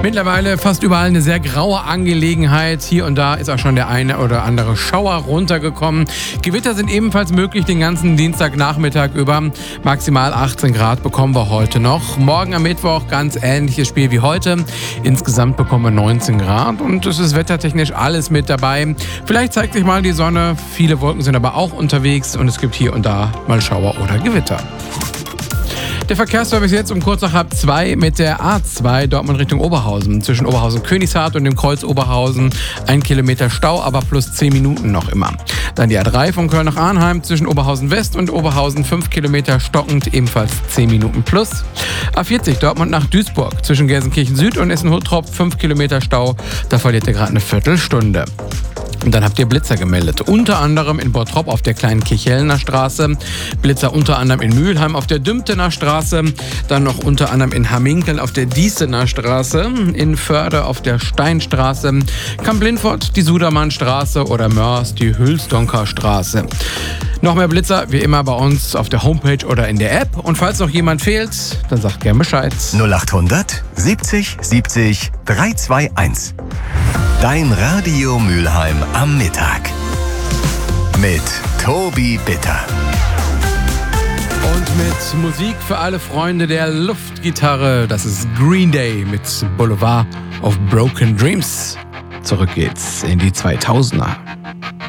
Mittlerweile fast überall eine sehr graue Angelegenheit. Hier und da ist auch schon der eine oder andere Schauer runtergekommen. Gewitter sind ebenfalls möglich den ganzen Dienstagnachmittag über. Maximal 18 Grad bekommen wir heute noch. Morgen am Mittwoch ganz ähnliches Spiel wie heute. Insgesamt bekommen wir 19 Grad und es ist wettertechnisch alles mit dabei. Vielleicht zeigt sich mal die Sonne. Viele Wolken sind aber auch unterwegs und es gibt hier und da mal Schauer oder Gewitter. Der Verkehrsservice jetzt um kurz nach 1:30 mit der A2 Dortmund Richtung Oberhausen. Zwischen Oberhausen-Königshardt und dem Kreuz Oberhausen 1 Kilometer Stau, aber plus 10 Minuten noch immer. Dann die A3 von Köln nach Arnheim zwischen Oberhausen West und Oberhausen 5 Kilometer stockend, ebenfalls 10 Minuten plus. A40 Dortmund nach Duisburg zwischen Gelsenkirchen Süd und Essen-Huttrop 5 Kilometer Stau, da verliert ihr gerade eine Viertelstunde. Und dann habt ihr Blitzer gemeldet. Unter anderem in Bottrop auf der kleinen Kirchhellner Straße. Blitzer unter anderem in Mülheim auf der Dümtener Straße. Dann noch unter anderem in Hamminkeln auf der Diesener Straße. In Förde auf der Steinstraße. Kamp-Lindfort die Sudermannstraße oder Mörs die Hülsdonker Straße. Noch mehr Blitzer, wie immer bei uns auf der Homepage oder in der App. Und falls noch jemand fehlt, dann sagt gern Bescheid. 0800 70 70 321. Dein Radio Mülheim am Mittag. Mit Tobi Bitter. Und mit Musik für alle Freunde der Luftgitarre. Das ist Green Day mit Boulevard of Broken Dreams. Zurück geht's in die 2000er.